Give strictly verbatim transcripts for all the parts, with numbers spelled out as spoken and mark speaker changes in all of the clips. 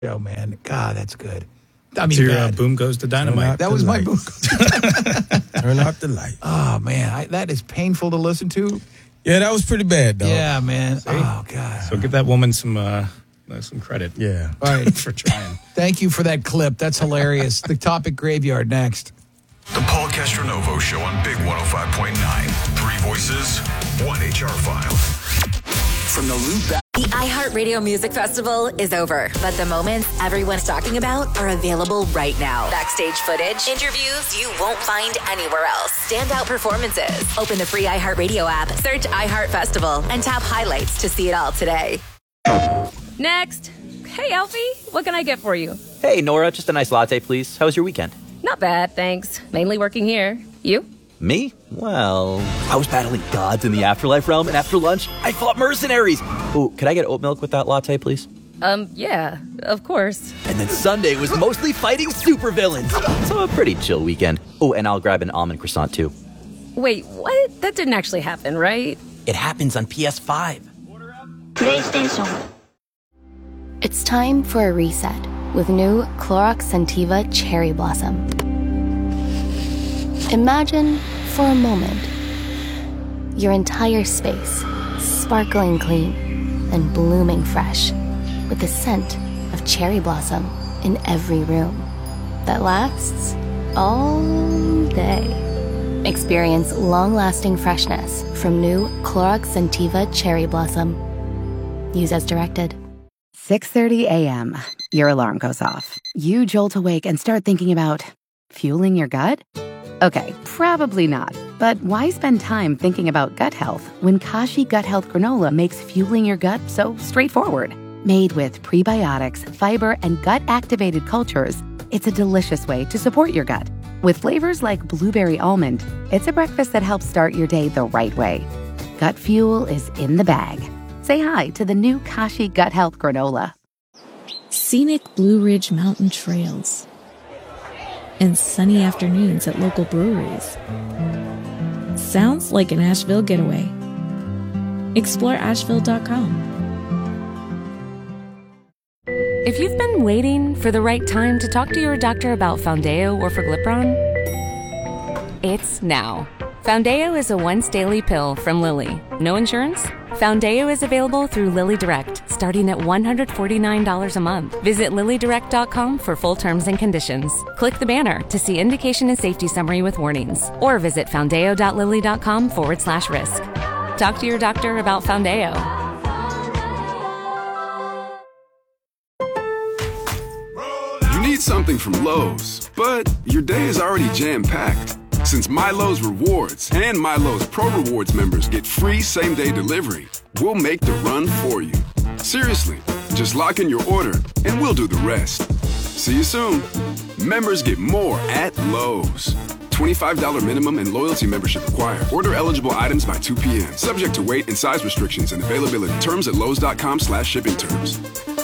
Speaker 1: Oh, man. God, that's good. I mean,
Speaker 2: so your uh, boom goes to dynamite.
Speaker 1: That was my boom.
Speaker 3: Turn out the light.
Speaker 1: Oh, man. I, that is painful to listen to.
Speaker 3: Yeah, that was pretty bad, though.
Speaker 1: Yeah, man. See? Oh, God.
Speaker 2: So give that woman some uh, some credit.
Speaker 3: Yeah.
Speaker 1: All right.
Speaker 2: For trying.
Speaker 1: Thank you for that clip. That's hilarious. The topic graveyard next.
Speaker 4: The Paul Castronovo Show on Big one oh five point nine. Three voices, one H R file. From the loop back.
Speaker 5: The iHeartRadio Music Festival is over, but the moments everyone's talking about are available right now. Backstage footage, interviews you won't find anywhere else, standout performances. Open the free iHeartRadio app, search iHeart Festival, and tap highlights to see it all today.
Speaker 6: Next. Hey, Alfie, what can I get for you?
Speaker 7: Hey, Nora, just a nice latte, please. How was your weekend?
Speaker 6: Not bad, thanks. Mainly working here. You?
Speaker 7: Me? Well, I was battling gods in the afterlife realm, and after lunch, I fought mercenaries. Oh, could I get oat milk with that latte, please?
Speaker 6: Um, yeah, of course.
Speaker 7: And then Sunday was mostly fighting supervillains. So a pretty chill weekend. Oh, and I'll grab an almond croissant, too.
Speaker 6: Wait, what? That didn't actually happen, right?
Speaker 7: It happens on P S five.
Speaker 8: PlayStation. It's time for a reset with new Clorox Scentiva Cherry Blossom. Imagine, for a moment, your entire space sparkling clean and blooming fresh with the scent of cherry blossom in every room that lasts all day. Experience long-lasting freshness from new Clorox Scentiva Cherry Blossom. Use as directed.
Speaker 9: six thirty a.m. Your alarm goes off. You jolt awake and start thinking about fueling your gut? Okay, probably not. But why spend time thinking about gut health when Kashi Gut Health Granola makes fueling your gut so straightforward? Made with prebiotics, fiber, and gut-activated cultures, it's a delicious way to support your gut. With flavors like blueberry almond, it's a breakfast that helps start your day the right way. Gut fuel is in the bag. Say hi to the new Kashi Gut Health Granola.
Speaker 10: Scenic Blue Ridge Mountain trails and sunny afternoons at local breweries. Sounds like an Asheville getaway. Explore asheville dot com.
Speaker 11: If you've been waiting for the right time to talk to your doctor about Foundayo or Forglipron, it's now. Foundayo is a once-daily pill from Lilly. No insurance? Foundayo is available through Lilly Direct, starting at one hundred forty-nine dollars a month. Visit lilly direct dot com for full terms and conditions. Click the banner to see indication and safety summary with warnings. Or visit foundayo dot lilly dot com forward slash risk. Talk to your doctor about Foundayo.
Speaker 12: You need something from Lowe's, but your day is already jam-packed. Since Milo's Rewards and Milo's Pro Rewards members get free same-day delivery, we'll make the run for you. Seriously, just lock in your order and we'll do the rest. See you soon. Members get more at Lowe's. twenty-five dollars minimum and loyalty membership required. Order eligible items by two p.m. Subject to weight and size restrictions and availability. Terms at lowes dot com slash shipping terms.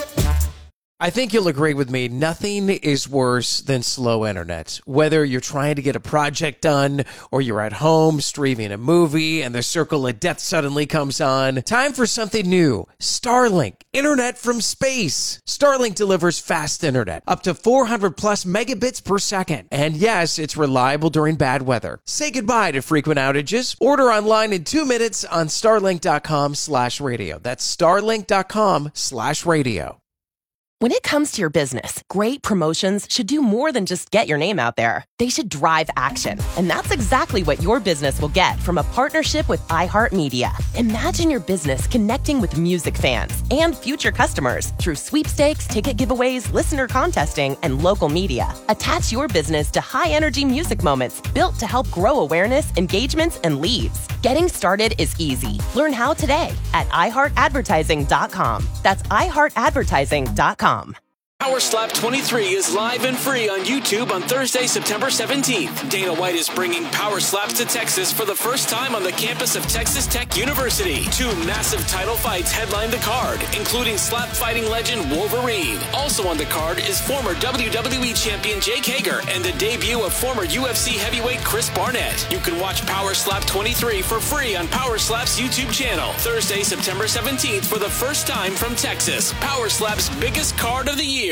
Speaker 13: I think you'll agree with me, nothing is worse than slow internet. Whether you're trying to get a project done or you're at home streaming a movie and the circle of death suddenly comes on, time for something new. Starlink, internet from space. Starlink delivers fast internet, up to four hundred plus megabits per second. And yes, it's reliable during bad weather. Say goodbye to frequent outages. Order online in two minutes on starlink dot com slash radio. That's starlink dot com slash radio.
Speaker 14: When it comes to your business, great promotions should do more than just get your name out there. They should drive action. And that's exactly what your business will get from a partnership with iHeartMedia. Imagine your business connecting with music fans and future customers through sweepstakes, ticket giveaways, listener contesting, and local media. Attach your business to high-energy music moments built to help grow awareness, engagements, and leads. Getting started is easy. Learn how today at i heart advertising dot com. That's i heart advertising dot com.
Speaker 15: Power Slap twenty-three is live and free on YouTube on Thursday, September seventeenth. Dana White is bringing Power Slaps to Texas for the first time on the campus of Texas Tech University. Two massive title fights headline the card, including slap fighting legend Wolverine. Also on the card is former W W E champion Jake Hager and the debut of former U F C heavyweight Chris Barnett. You can watch Power Slap twenty-three for free on Power Slap's YouTube channel. Thursday, September seventeenth for the first time from Texas. Power Slap's biggest card of the year.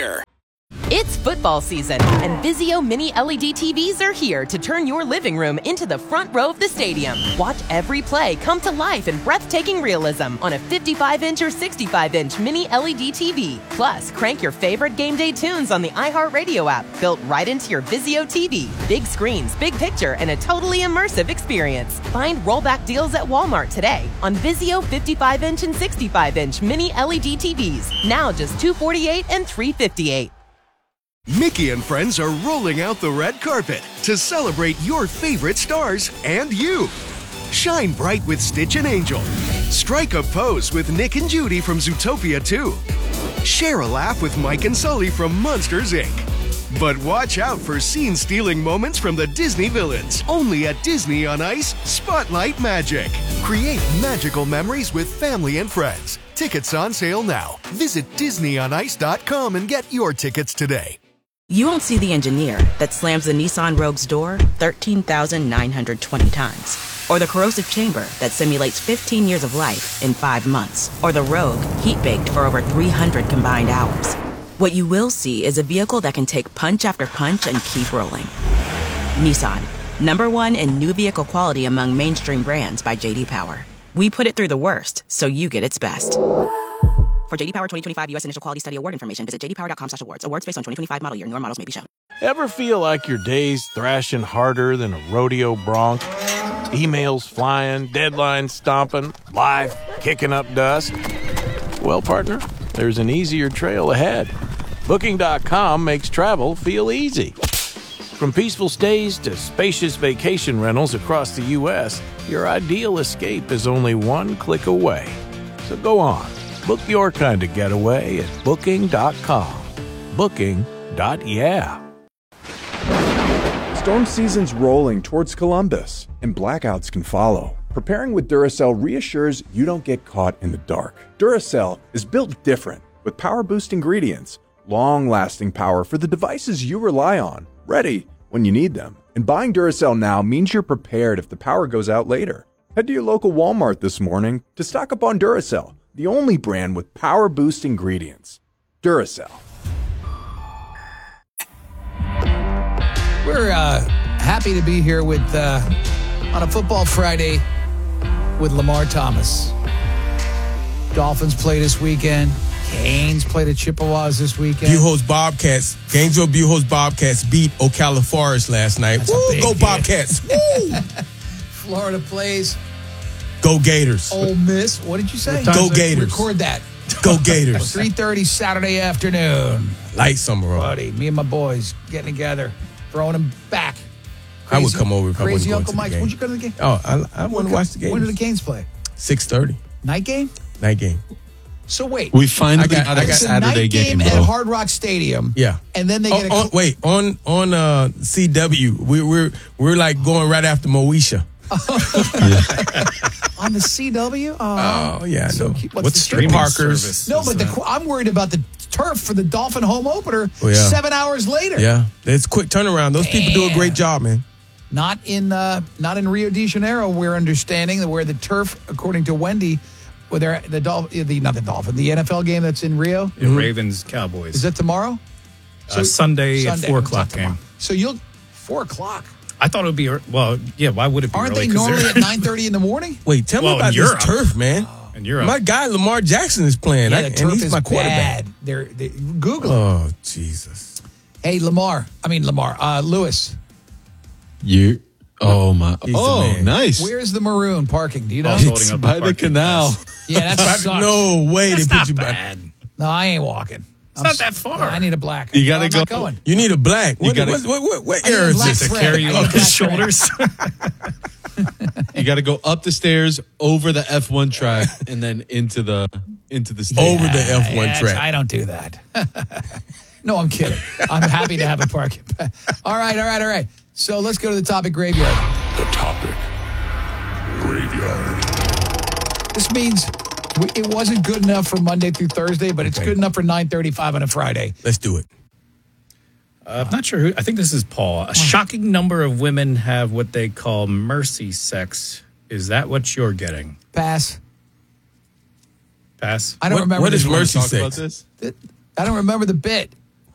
Speaker 15: care.
Speaker 14: It's football season, and Vizio Mini L E D T Vs are here to turn your living room into the front row of the stadium. Watch every play come to life in breathtaking realism on a fifty-five inch or sixty-five inch Mini L E D T V. Plus, crank your favorite game day tunes on the iHeartRadio app, built right into your Vizio T V. Big screens, big picture, and a totally immersive experience. Find rollback deals at Walmart today on Vizio fifty-five inch and sixty-five inch Mini L E D T Vs. Now just two hundred forty-eight dollars and three hundred fifty-eight dollars.
Speaker 16: Mickey and friends are rolling out the red carpet to celebrate your favorite stars and you. Shine bright with Stitch and Angel. Strike a pose with Nick and Judy from Zootopia two. Share a laugh with Mike and Sully from Monsters, Incorporated. But watch out for scene-stealing moments from the Disney villains. Only at Disney on Ice, Spotlight Magic. Create magical memories with family and friends. Tickets on sale now. Visit Disney on Ice dot com and get your tickets today.
Speaker 17: You won't see the engineer that slams the Nissan Rogue's door thirteen thousand nine hundred twenty times. Or the corrosive chamber that simulates fifteen years of life in five months. Or the Rogue heat-baked for over three hundred combined hours. What you will see is a vehicle that can take punch after punch and keep rolling. Nissan, number one in new vehicle quality among mainstream brands by J D Power. We put it through the worst, so you get its best. For J D Power twenty twenty-five U S Initial Quality Study Award information, visit j d power dot com slash awards. Awards based on twenty twenty-five model year. Newer models may be shown.
Speaker 18: Ever feel like your day's thrashing harder than a rodeo bronc? Emails flying, deadlines stomping, life kicking up dust? Well, partner, there's an easier trail ahead. Booking dot com makes travel feel easy. From peaceful stays to spacious vacation rentals across the U S, your ideal escape is only one click away. So go on. Book your kind of getaway at booking dot com. Booking dot yeah.
Speaker 19: Storm season's rolling towards Columbus, and blackouts can follow. Preparing with Duracell reassures you don't get caught in the dark. Duracell is built different, with power-boost ingredients, long-lasting power for the devices you rely on, ready when you need them. And buying Duracell now means you're prepared if the power goes out later. Head to your local Walmart this morning to stock up on Duracell, the only brand with power boost ingredients. Duracell.
Speaker 1: We're uh, happy to be here with uh, on a Football Friday with Lamar Thomas. Dolphins play this weekend. Canes play the Chippewas this weekend.
Speaker 3: Buchholz Bobcats. Gainesville Buchholz Bobcats beat Ocala Forest last night. Woo, go Bobcats. Woo.
Speaker 1: Florida plays.
Speaker 3: Go Gators.
Speaker 1: Ole Miss. What did you say?
Speaker 3: Go Gators.
Speaker 1: Record that.
Speaker 3: Go Gators.
Speaker 1: three thirty Saturday afternoon.
Speaker 3: Light summer on.
Speaker 1: Buddy, me and my boys getting together, throwing them back.
Speaker 3: Crazy, I would come over if
Speaker 1: Crazy
Speaker 3: I
Speaker 1: Uncle Mike.
Speaker 3: Game.
Speaker 1: Would you go to the game?
Speaker 3: Oh, I, I want to watch the game.
Speaker 1: When do the games play?
Speaker 3: six thirty.
Speaker 1: Night game?
Speaker 3: Night game.
Speaker 1: So wait.
Speaker 20: We finally got, got a
Speaker 1: it's
Speaker 20: Saturday
Speaker 1: a night game,
Speaker 20: game
Speaker 1: at
Speaker 20: bro.
Speaker 1: Hard Rock Stadium.
Speaker 3: Yeah.
Speaker 1: And then they
Speaker 3: oh,
Speaker 1: get a
Speaker 3: on, wait, on on uh, C W, we, we're we're like going right after Moesha.
Speaker 1: On the C W? Oh,
Speaker 3: oh yeah.
Speaker 1: So
Speaker 3: no.
Speaker 1: What's,
Speaker 2: what's
Speaker 1: the
Speaker 2: streaming
Speaker 3: Parkers?
Speaker 2: Service
Speaker 1: No, but the, I'm worried about the turf for the Dolphin home opener
Speaker 3: oh, yeah.
Speaker 1: seven hours later.
Speaker 3: Yeah, it's quick turnaround. Those
Speaker 1: Damn.
Speaker 3: people do a great job, man.
Speaker 1: Not in uh, not in Rio de Janeiro. We're understanding that where the turf, according to Wendy, where they're the Dolphin, the not the Dolphin, the N F L game that's in Rio.
Speaker 2: The mm-hmm. Ravens Cowboys.
Speaker 1: Is that tomorrow?
Speaker 2: So, uh, Sunday, Sunday at four o'clock game.
Speaker 1: So you'll four o'clock.
Speaker 2: I thought it would be well. Yeah, why would it be?
Speaker 1: Aren't
Speaker 2: early?
Speaker 1: they normally at nine thirty in the morning?
Speaker 3: Wait, tell
Speaker 2: well,
Speaker 3: me about this
Speaker 2: Europe.
Speaker 3: turf, man.
Speaker 2: Oh, in Europe,
Speaker 3: my guy Lamar Jackson is playing.
Speaker 1: Yeah,
Speaker 3: I,
Speaker 1: the
Speaker 3: and
Speaker 1: turf
Speaker 3: he's
Speaker 1: is
Speaker 3: my quarterback.
Speaker 1: bad. They're, they Google.
Speaker 3: Oh Jesus!
Speaker 1: Hey, Lamar. I mean Lamar. Uh, Lewis.
Speaker 20: You. Oh my!
Speaker 3: He's
Speaker 20: oh, nice.
Speaker 1: Where's the maroon parking? Do you know?
Speaker 2: Oh, it's
Speaker 20: up by the canal.
Speaker 2: Pass.
Speaker 1: Yeah, that's sucks.
Speaker 3: No way
Speaker 2: that's
Speaker 3: they put
Speaker 2: not
Speaker 3: you
Speaker 2: bad.
Speaker 3: back.
Speaker 1: No, I ain't walking.
Speaker 2: It's
Speaker 1: I'm
Speaker 2: not that far.
Speaker 1: I need a black.
Speaker 20: You gotta
Speaker 1: no,
Speaker 20: go.
Speaker 1: Going.
Speaker 3: You need a black.
Speaker 20: You
Speaker 3: What,
Speaker 20: gotta,
Speaker 3: what, what, what, what
Speaker 1: I need
Speaker 3: era
Speaker 1: a
Speaker 3: is
Speaker 1: black
Speaker 3: this?
Speaker 2: To
Speaker 1: friend.
Speaker 2: carry you
Speaker 1: I
Speaker 2: on
Speaker 1: need
Speaker 2: his
Speaker 1: black
Speaker 2: shoulders.
Speaker 20: You got to go up the stairs, over the F one track, and then into the into the stadium.
Speaker 3: Over the F one
Speaker 1: Yeah,
Speaker 3: track.
Speaker 1: I don't do that. No, I'm kidding. I'm happy to have a parking. All right, all right, all right. So let's go to the topic graveyard.
Speaker 4: The topic graveyard.
Speaker 1: This means we- it wasn't good enough for Monday through Thursday, but it's
Speaker 3: Okay.
Speaker 1: good enough for nine thirty-five on a Friday.
Speaker 3: Let's do it.
Speaker 2: Uh, I'm not sure who. I think this is Paul. A shocking number of women have what they call mercy sex. Is that what you're getting?
Speaker 1: Pass.
Speaker 2: Pass.
Speaker 1: I don't
Speaker 3: What-
Speaker 1: remember.
Speaker 3: what
Speaker 1: this
Speaker 3: is
Speaker 1: one.
Speaker 3: mercy
Speaker 20: Talk
Speaker 3: sex?
Speaker 20: about this.
Speaker 1: I don't remember the bit.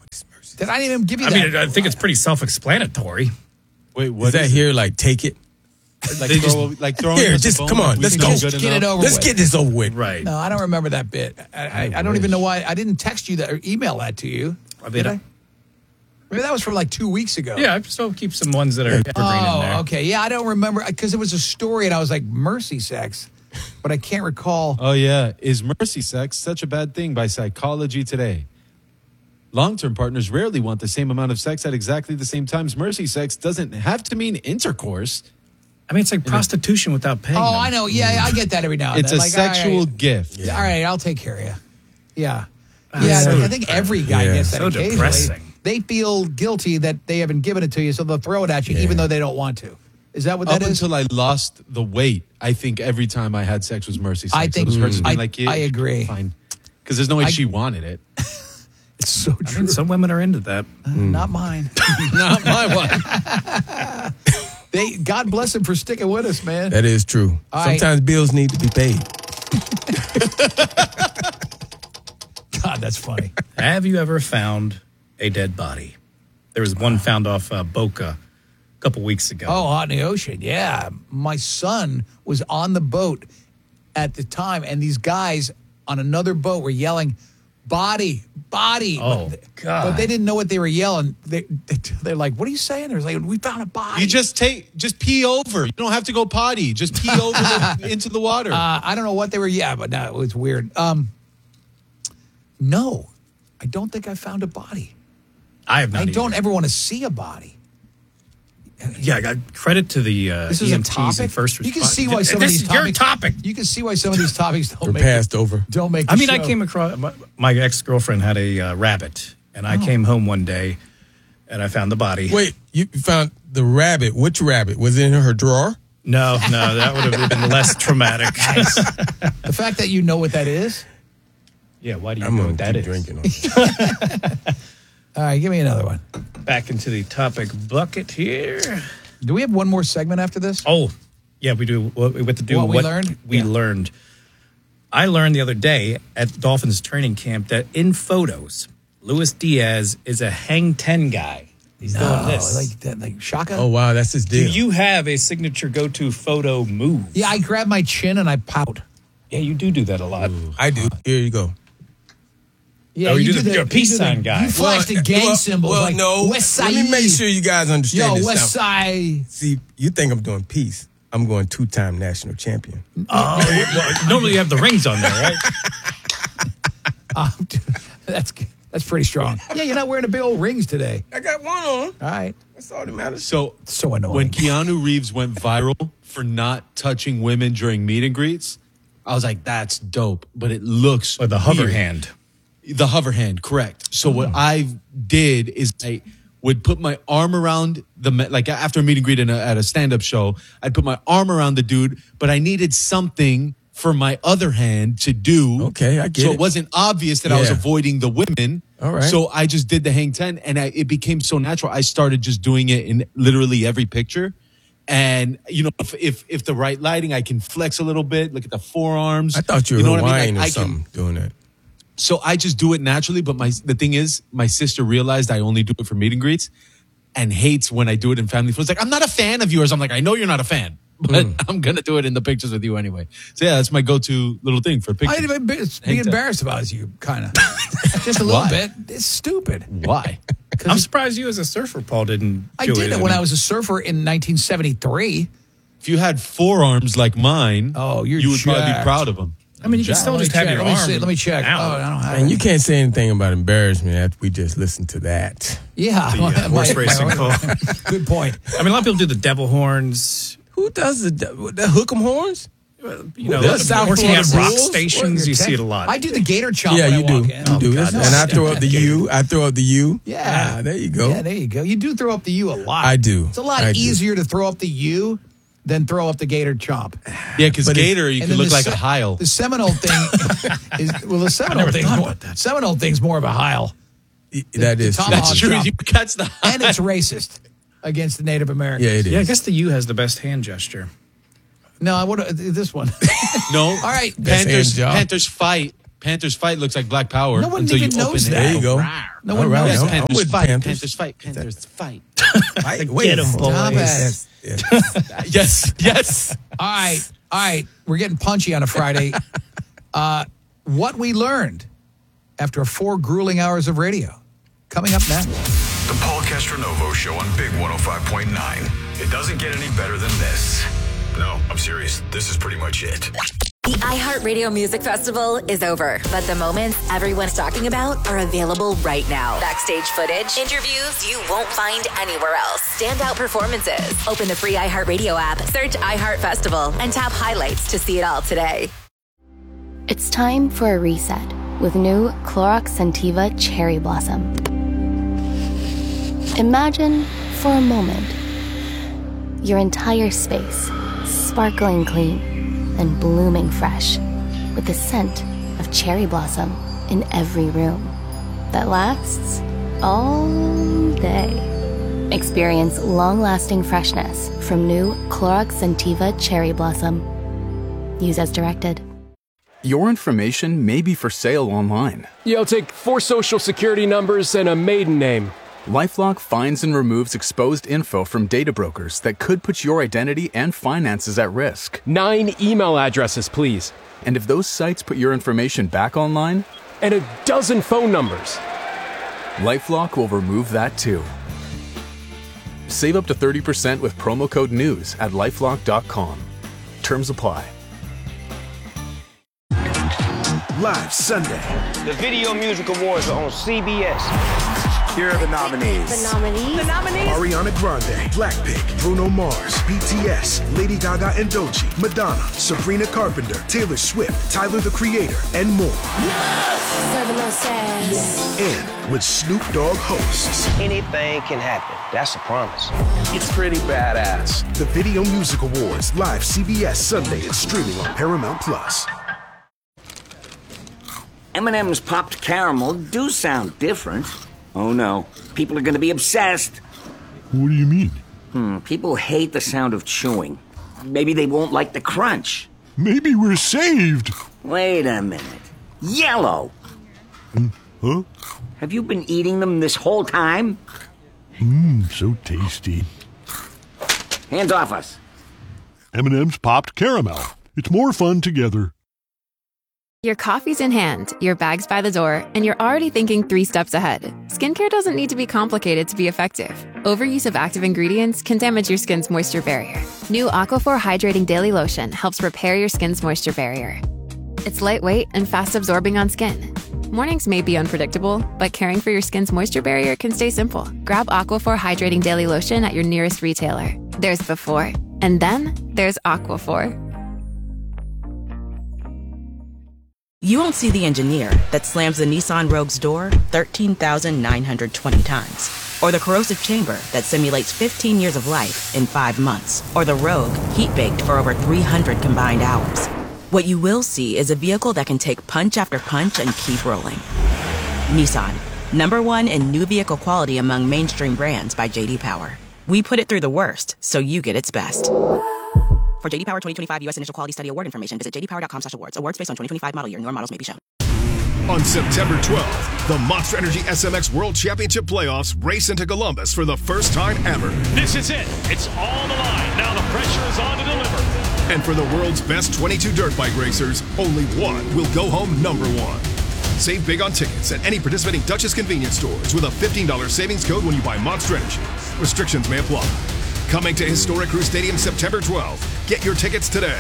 Speaker 1: Did I even give you
Speaker 2: I
Speaker 1: that?
Speaker 2: mean, I think it's pretty self-explanatory.
Speaker 20: Wait,
Speaker 3: Is
Speaker 20: what
Speaker 3: that
Speaker 20: is
Speaker 3: here like take it?
Speaker 20: Like,
Speaker 2: They
Speaker 20: throw,
Speaker 2: just-
Speaker 20: like throwing
Speaker 3: Here,
Speaker 20: us a
Speaker 3: just
Speaker 20: bone,
Speaker 3: come on,
Speaker 20: like we
Speaker 3: let's
Speaker 20: know
Speaker 3: go.
Speaker 20: good
Speaker 1: Get
Speaker 20: enough?
Speaker 1: it over
Speaker 3: Let's
Speaker 1: with.
Speaker 3: get this over with.
Speaker 2: Right.
Speaker 1: No, I don't remember that bit. I, I, I don't even know why I didn't text you that or email that to you.
Speaker 2: I mean,
Speaker 1: Did I? Maybe that was from like two weeks ago.
Speaker 2: Yeah, I still keep some ones that are evergreen in there.
Speaker 1: Oh, okay. Yeah, I don't remember because it was a story and I was like, mercy sex, but I can't recall.
Speaker 20: Oh, yeah. Is mercy sex such a bad thing by Psychology Today? Long-term partners rarely want the same amount of sex at exactly the same times. Mercy sex doesn't have to mean intercourse.
Speaker 2: I mean, it's like prostitution without paying.
Speaker 1: Oh,
Speaker 2: them.
Speaker 1: I know. Yeah, I get that every now and
Speaker 20: It's
Speaker 1: then.
Speaker 20: a
Speaker 1: Like, all
Speaker 20: sexual
Speaker 1: right.
Speaker 20: gift.
Speaker 1: All right, I'll take care of you. Yeah.
Speaker 2: Ah,
Speaker 1: Yeah,
Speaker 2: so
Speaker 1: I think every guy
Speaker 3: Yeah.
Speaker 1: gets that
Speaker 2: So
Speaker 1: occasionally.
Speaker 2: depressing.
Speaker 1: They feel guilty that they haven't given it to you, so they'll throw it at you even though they don't want to. Is that what
Speaker 20: Up
Speaker 1: that is?
Speaker 20: until I lost the weight, I think every time I had sex was mercy sex.
Speaker 1: I think-
Speaker 20: it was her just being
Speaker 1: I-
Speaker 20: like, yeah,
Speaker 1: I agree.
Speaker 20: Fine. Because there's no way
Speaker 1: I-
Speaker 20: she wanted it.
Speaker 1: It's so
Speaker 2: I
Speaker 1: true.
Speaker 2: mean, some women are into that.
Speaker 1: Not mine.
Speaker 20: Not my one.
Speaker 1: They God bless them for sticking with us, man.
Speaker 3: That is true.
Speaker 1: All right.
Speaker 3: Sometimes bills need to be paid.
Speaker 1: God, that's funny.
Speaker 2: Have you ever found a dead body? There was one found off uh, Boca a couple weeks ago.
Speaker 1: Oh, out in the ocean. Yeah. My son was on the boat at the time, and these guys on another boat were yelling, body, body.
Speaker 2: Oh,
Speaker 1: but,
Speaker 2: God.
Speaker 1: But they didn't know what they were yelling. They, they, they're like, what are you saying? They're like, we found a body.
Speaker 20: You just take, just pee over. You don't have to go potty. Just pee over the, into the water.
Speaker 1: Uh, I don't know what they were. Yeah, but no, it was weird. Um, no, I don't think I found a body.
Speaker 2: I have not.
Speaker 1: I don't
Speaker 2: either.
Speaker 1: ever want to see a body.
Speaker 2: Yeah, I got credit to the uh,
Speaker 1: This
Speaker 2: E
Speaker 1: is a
Speaker 2: M Ts
Speaker 1: topic.
Speaker 2: and first responders.
Speaker 1: You can see why some
Speaker 2: this
Speaker 1: of these
Speaker 2: is your
Speaker 1: topics,
Speaker 2: topic.
Speaker 1: You can see why some of these topics don't
Speaker 3: We're
Speaker 1: make
Speaker 3: passed over.
Speaker 1: Don't make.
Speaker 2: I
Speaker 1: the
Speaker 2: mean, I
Speaker 1: show.
Speaker 2: came across my, my ex girlfriend had a uh, rabbit, and I
Speaker 1: Oh.
Speaker 2: came home one day, and I found the body.
Speaker 3: Wait, you found the rabbit. Which rabbit? Was it in her drawer?
Speaker 2: No, no, that would have been less traumatic.
Speaker 1: The fact that you know what that is.
Speaker 2: Yeah, why do you
Speaker 3: I'm
Speaker 2: know
Speaker 3: gonna
Speaker 2: what that
Speaker 3: keep
Speaker 2: is?
Speaker 3: drinking.
Speaker 1: All right, give me another one.
Speaker 2: Back into the topic bucket here.
Speaker 1: Do we have one more segment after this?
Speaker 2: Oh, yeah, we do. What we have to do.
Speaker 1: What we learned?
Speaker 2: We
Speaker 1: Yeah.
Speaker 2: learned. I learned the other day at Dolphins training camp that in photos, Luis Diaz is a hang ten guy. He's doing
Speaker 1: No,
Speaker 2: this.
Speaker 1: like that, like Shaka.
Speaker 3: Oh wow, that's his
Speaker 2: do
Speaker 3: deal.
Speaker 2: you have a signature go-to photo move?
Speaker 1: Yeah, I grab my chin and I pout.
Speaker 2: Yeah, you do do that a lot.
Speaker 3: I do. Here you go.
Speaker 1: Yeah,
Speaker 2: Oh, you do the-
Speaker 1: the-
Speaker 2: you're a peace
Speaker 1: you do the-
Speaker 2: sign guy.
Speaker 1: You flash the gang
Speaker 3: well,
Speaker 1: symbols
Speaker 3: well,
Speaker 1: like
Speaker 3: no.
Speaker 1: West Side.
Speaker 3: Let me make sure you guys understand
Speaker 1: Yo,
Speaker 3: this.
Speaker 1: West
Speaker 3: now.
Speaker 1: Side.
Speaker 3: See, you think I'm doing peace. I'm going two-time national champion.
Speaker 2: Oh, well, normally you have the rings on there, right?
Speaker 1: Um, that's that's pretty strong. Yeah, you're not wearing the big old rings today.
Speaker 3: I got one on.
Speaker 1: All right.
Speaker 3: That's all that matters.
Speaker 20: So,
Speaker 1: So annoying.
Speaker 20: when Keanu Reeves went viral for not touching women during meet and greets, I was like, that's dope. But it looks
Speaker 2: Or the hover
Speaker 20: weird.
Speaker 2: hand.
Speaker 20: The hover hand, correct. So what I did is I would put my arm around the, ma- like after a meet and greet in a, at a stand-up show, I'd put my arm around the dude, but I needed something for my other hand to do.
Speaker 3: Okay, I get
Speaker 20: So
Speaker 3: it.
Speaker 20: it wasn't obvious that I was
Speaker 3: Yeah.
Speaker 20: avoiding the women.
Speaker 3: All right.
Speaker 20: So I just did the hang ten, and I, it became so natural. I started just doing it in literally every picture. And, you know, if, if if the right lighting, I can flex a little bit, look at the forearms.
Speaker 3: I thought you were
Speaker 20: know what I mean?
Speaker 3: Hawaiian
Speaker 20: Like,
Speaker 3: or
Speaker 20: I can-
Speaker 3: something doing that.
Speaker 20: so I just do it naturally. But my the thing is, my sister realized I only do it for meet and greets and hates when I do it in family photos. Like, I'm not a fan of yours. I'm like, I know you're not a fan, but I'm going to do it in the pictures with you anyway. So yeah, that's my go-to little thing for pictures.
Speaker 1: I'd be, be
Speaker 20: Hang ten.
Speaker 1: embarrassed about you, kind of. Just a little
Speaker 20: Why?
Speaker 1: bit. It's stupid.
Speaker 20: Why?
Speaker 2: I'm surprised you as a surfer, Paul, didn't
Speaker 1: I
Speaker 2: do
Speaker 1: did
Speaker 2: it.
Speaker 1: it when I was a surfer in nineteen seventy-three.
Speaker 20: If you had forearms like mine,
Speaker 1: Oh, you're
Speaker 20: you would probably be
Speaker 1: jacked.
Speaker 20: proud of them.
Speaker 2: I mean, you can
Speaker 20: Jack.
Speaker 2: still
Speaker 1: Let me
Speaker 2: just have
Speaker 1: check.
Speaker 2: your
Speaker 1: Let me
Speaker 2: arm.
Speaker 1: see. Let me check.
Speaker 2: out.
Speaker 1: Oh, I don't have
Speaker 3: And
Speaker 1: it.
Speaker 3: you can't say anything about embarrassment after we just listened to that.
Speaker 1: Yeah.
Speaker 2: The, uh, horse racing call.
Speaker 1: Good point.
Speaker 2: I mean, a lot of people do the devil horns.
Speaker 3: Who does the, the hook 'em horns?
Speaker 2: You know,
Speaker 3: That's South
Speaker 2: South
Speaker 3: Florida
Speaker 2: rock
Speaker 3: rules.
Speaker 2: stations, you see it a lot.
Speaker 1: I do the gator chomp
Speaker 3: Yeah,
Speaker 1: when
Speaker 3: you
Speaker 1: I
Speaker 3: do.
Speaker 1: walk in.
Speaker 3: You
Speaker 1: Oh,
Speaker 3: do.
Speaker 1: God,
Speaker 3: and I
Speaker 1: no.
Speaker 3: throw up the U. I throw up the U.
Speaker 1: Yeah.
Speaker 3: Ah, there you go.
Speaker 1: Yeah, there you go. You do throw up the U a lot.
Speaker 3: I do.
Speaker 1: It's a lot
Speaker 3: I do.
Speaker 1: easier to throw up the U than throw up the gator chomp.
Speaker 20: Yeah, because
Speaker 3: But it's-
Speaker 20: Gator, you
Speaker 1: And
Speaker 20: could
Speaker 1: then
Speaker 20: look
Speaker 1: the
Speaker 20: like
Speaker 1: Se-
Speaker 20: a Heil.
Speaker 1: The Seminole thing is well, the Seminole
Speaker 2: never
Speaker 1: thing's
Speaker 2: thought
Speaker 1: more,
Speaker 2: about that.
Speaker 1: Seminole thing's more of a Heil,
Speaker 3: That is
Speaker 1: the
Speaker 3: true.
Speaker 1: tomahawk
Speaker 20: That's true.
Speaker 1: chop.
Speaker 20: You catch the
Speaker 1: and it's racist against the Native Americans.
Speaker 3: Yeah, it is.
Speaker 2: Yeah, I guess the U has the best hand gesture.
Speaker 1: No, I would this one.
Speaker 20: No.
Speaker 1: All right.
Speaker 3: Best
Speaker 20: Panthers,
Speaker 3: hand job.
Speaker 20: Panthers fight. Panthers fight looks like Black Power.
Speaker 1: No one
Speaker 20: until
Speaker 1: even
Speaker 20: you
Speaker 1: knows
Speaker 20: open
Speaker 1: that.
Speaker 20: it.
Speaker 3: There you go.
Speaker 1: No one
Speaker 3: All right,
Speaker 1: knows
Speaker 3: I'm-
Speaker 1: that.
Speaker 3: I'm
Speaker 20: Panthers
Speaker 3: with
Speaker 20: fight.
Speaker 3: Panthers.
Speaker 20: Panthers fight. Panthers fight.
Speaker 3: I, wait
Speaker 2: Get
Speaker 3: a
Speaker 2: 'em,
Speaker 3: minute.
Speaker 2: boys.
Speaker 1: Stop it.
Speaker 3: Yes, yes.
Speaker 20: Yes, yes.
Speaker 1: All right, all right. We're getting punchy on a Friday. uh, what we learned after four grueling hours of radio. Coming up next.
Speaker 4: The Paul Castronovo Show on Big one oh five point nine. It doesn't get any better than this. No, I'm serious. This is pretty much it.
Speaker 5: The iHeartRadio Music Festival is over, but the moments everyone's talking about are available right now. Backstage footage, interviews you won't find anywhere else, standout performances. Open the free iHeartRadio app, search iHeart Festival, and tap highlights to see it all today.
Speaker 8: It's time for a reset with new Clorox Scentiva Cherry Blossom. Imagine, for a moment, your entire space sparkling clean and blooming fresh with the scent of cherry blossom in every room that lasts all day. Experience long-lasting freshness from new Clorox Scentiva Cherry Blossom. Use as directed.
Speaker 21: Your information may be for sale online.
Speaker 22: Yeah, I'll take four social security numbers and a maiden name.
Speaker 21: LifeLock finds and removes exposed info from data brokers that could put your identity and finances at risk.
Speaker 22: Nine email addresses, please.
Speaker 21: And if those sites put your information back online?
Speaker 22: And a dozen phone numbers.
Speaker 21: LifeLock will remove that too. Save up to thirty percent with promo code NEWS at lifelock dot com. Terms apply.
Speaker 23: Live Sunday.
Speaker 24: The Video Music Awards are on C B S.
Speaker 23: Here are the nominees.
Speaker 24: The nominees. The nominees.
Speaker 23: Ariana Grande, Blackpink, Bruno Mars, B T S, Lady Gaga and Doechii, Madonna, Sabrina Carpenter, Taylor Swift, Tyler the Creator, and more.
Speaker 24: Yes!
Speaker 23: And with Snoop Dogg hosts.
Speaker 24: Anything can happen. That's a promise.
Speaker 23: It's pretty badass. The Video Music Awards, live C B S Sunday and streaming on Paramount Plus.
Speaker 25: M and M's popped caramel do sound different. Oh no, people are going to be obsessed.
Speaker 23: What do you mean?
Speaker 25: Hmm, people hate the sound of chewing. Maybe they won't like the crunch.
Speaker 23: Maybe we're saved.
Speaker 25: Wait a minute. Yellow!
Speaker 23: Huh?
Speaker 25: Have you been eating them this whole time?
Speaker 23: Mmm, so tasty.
Speaker 25: Hands off us.
Speaker 23: M and M's popped caramel. It's more fun together.
Speaker 6: Your coffee's in hand, your bag's by the door, and you're already thinking three steps ahead. Skincare doesn't need to be complicated to be effective. Overuse of active ingredients can damage your skin's moisture barrier. New Aquaphor Hydrating Daily Lotion helps repair your skin's moisture barrier. It's lightweight and fast absorbing on skin. Mornings may be unpredictable, but caring for your skin's moisture barrier can stay simple. Grab Aquaphor Hydrating Daily Lotion at your nearest retailer. There's before, and then there's Aquaphor.
Speaker 17: You won't see the engineer that slams the Nissan Rogue's door thirteen thousand nine hundred twenty times. Or the corrosive chamber that simulates fifteen years of life in five months. Or the Rogue heat-baked for over three hundred combined hours. What you will see is a vehicle that can take punch after punch and keep rolling. Nissan, number one in new vehicle quality among mainstream brands by J D Power. We put it through the worst, so you get its best. For J D Power twenty twenty-five U S Initial Quality Study Award information, visit j d power dot com slash awards. Awards based on twenty twenty-five model year. Newer models may be shown.
Speaker 26: On September twelfth, the Monster Energy S M X World Championship Playoffs race into Columbus for the first time ever.
Speaker 27: This is it. It's all on the line. Now the pressure is on to deliver.
Speaker 26: And for the world's best twenty-two dirt bike racers, only one will go home number one. Save big on tickets at any participating Duchess convenience stores with a fifteen dollars savings code when you buy Monster Energy. Restrictions may apply. Coming to Historic Crew Stadium September twelfth. Get your tickets today.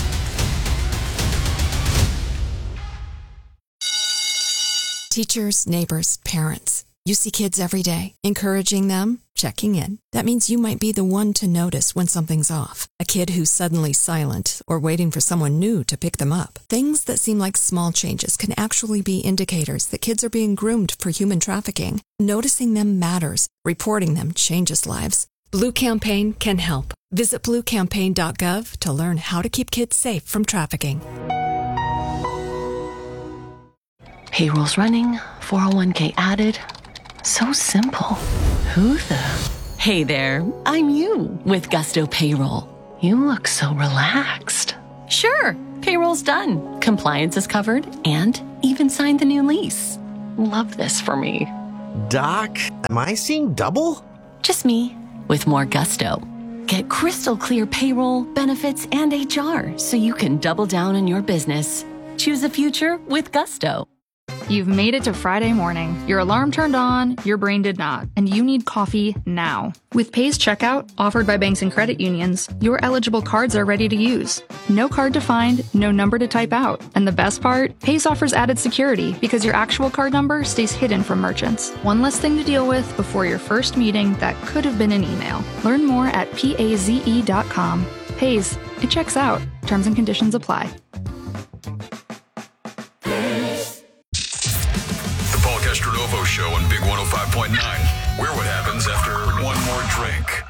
Speaker 28: Teachers, neighbors, parents. You see kids every day. Encouraging them, checking in. That means you might be the one to notice when something's off. A kid who's suddenly silent or waiting for someone new to pick them up. Things that seem like small changes can actually be indicators that kids are being groomed for human trafficking. Noticing them matters. Reporting them changes lives. Blue Campaign can help. Visit blue campaign dot gov to learn how to keep kids safe from trafficking.
Speaker 29: Payroll's running, four oh one k added. So simple. Who the? Hey there, I'm you with Gusto Payroll. You look so relaxed.
Speaker 30: Sure.
Speaker 29: Payroll's done, compliance is covered, and even signed the new lease. Love this for me.
Speaker 7: Doc, am I seeing double?
Speaker 29: Just me, with more gusto. Get crystal clear payroll, benefits, and H R so you can double down in your business. Choose a future with gusto.
Speaker 9: You've made it to Friday morning. Your alarm turned on, your brain did not, and you need coffee now. With Pay's checkout, offered by banks and credit unions, your eligible cards are ready to use. No card to find, no number to type out. And the best part? Pay's offers added security because your actual card number stays hidden from merchants. One less thing to deal with before your first meeting that could have been an email. Learn more at paze dot com. Pay's, it checks out. Terms and conditions apply.
Speaker 4: Castronovo Show on Big one oh five point nine. We're what happens after one more drink.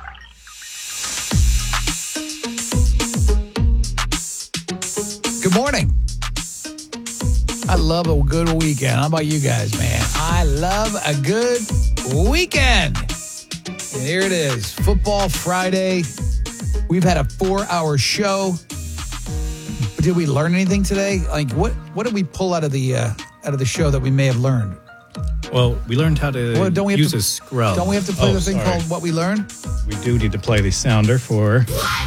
Speaker 1: Good morning. I love a good weekend. How about you guys, man? I love a good weekend. And here it is, Football Friday. We've had a four-hour show. Did we learn anything today? Like, what what did we pull out of the uh, out of the show that we may have learned?
Speaker 2: Well, we learned how to
Speaker 1: well, don't we have
Speaker 2: use
Speaker 1: to,
Speaker 2: a scrub.
Speaker 1: Don't we have to play
Speaker 2: oh,
Speaker 1: the thing
Speaker 2: sorry.
Speaker 1: called What We Learned?
Speaker 2: We do need to play the sounder for...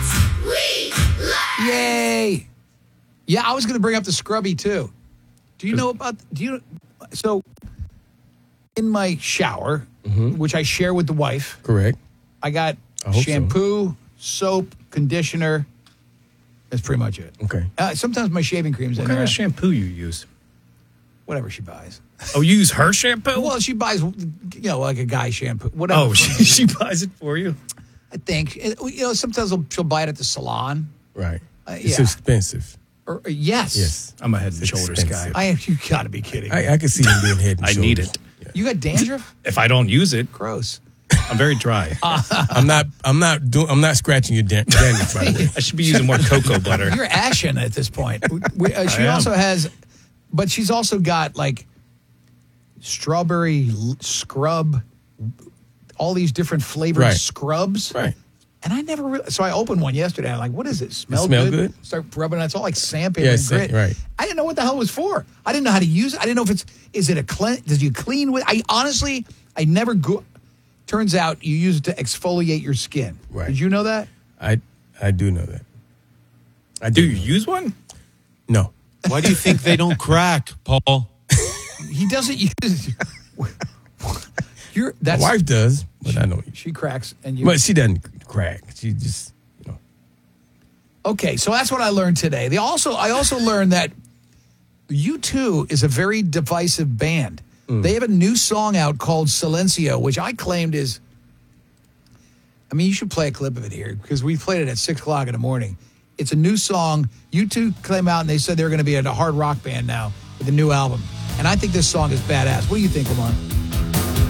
Speaker 1: Yay! Yeah, I was going to bring up the scrubby, too. Do you know about... Do you? So, in my shower,
Speaker 3: mm-hmm.
Speaker 1: which I share with the wife...
Speaker 3: Correct.
Speaker 1: I got
Speaker 3: I hope
Speaker 1: shampoo, so. soap, conditioner. That's pretty much it.
Speaker 3: Okay.
Speaker 1: Uh, sometimes my shaving cream's
Speaker 2: What
Speaker 1: in
Speaker 2: kind
Speaker 1: there.
Speaker 2: of shampoo you use?
Speaker 1: Whatever she buys.
Speaker 2: Oh, you use her shampoo?
Speaker 1: Well, she buys, you know, like a guy shampoo. Whatever.
Speaker 2: Oh, she, she buys it for you?
Speaker 1: I think. You know, sometimes she'll buy it at the salon.
Speaker 3: Right.
Speaker 1: Uh,
Speaker 3: it's
Speaker 1: yeah.
Speaker 3: expensive.
Speaker 1: Or, yes.
Speaker 3: Yes.
Speaker 2: I'm a head and shoulders
Speaker 3: expensive.
Speaker 2: guy.
Speaker 1: I You got to be kidding me.
Speaker 3: I, I can see him being head and
Speaker 2: I
Speaker 3: shoulders.
Speaker 2: need it.
Speaker 3: Yeah.
Speaker 1: You got dandruff?
Speaker 2: If I don't use it,
Speaker 1: gross.
Speaker 2: I'm very dry.
Speaker 3: I'm not. I'm not doing. I'm not scratching your dan- dandruff. By the way.
Speaker 2: I should be using more cocoa butter.
Speaker 1: You're ashen at this point. We, uh, she
Speaker 2: I am.
Speaker 1: also has, but she's also got like strawberry l- scrub, all these different flavored
Speaker 3: Right.
Speaker 1: scrubs.
Speaker 3: Right.
Speaker 1: And I never really, so I opened one yesterday. I'm like, what is it? Smell,
Speaker 3: smell
Speaker 1: good?
Speaker 3: good?
Speaker 1: Start rubbing it. It's all like sandpaper
Speaker 3: Yeah,
Speaker 1: and
Speaker 3: sa-
Speaker 1: grit.
Speaker 3: right.
Speaker 1: I didn't know what the hell it was for. I didn't know how to use it. I didn't know if it's, is it a clean, does you clean with, I honestly, I never go, turns out you use it to exfoliate your skin.
Speaker 3: Right.
Speaker 1: Did you know that?
Speaker 3: I I do know that. I
Speaker 2: Do you use one?
Speaker 3: No.
Speaker 20: Why do you think they don't crack, Paul?
Speaker 1: He doesn't use, you're, that's,
Speaker 3: My wife does, but I know.
Speaker 1: she cracks and you.
Speaker 3: But she doesn't crack. She just, you know.
Speaker 1: Okay, so that's what I learned today. They also, I also learned that U two is a very divisive band.
Speaker 3: Mm.
Speaker 1: They have a new song out called Silencio, which I claimed is, I mean, you should play a clip of it here because we played it at six o'clock in the morning. It's a new song. U two came out and they said they're going to be a hard rock band now with a new album. And I think this song is badass. What do you think, Lamont?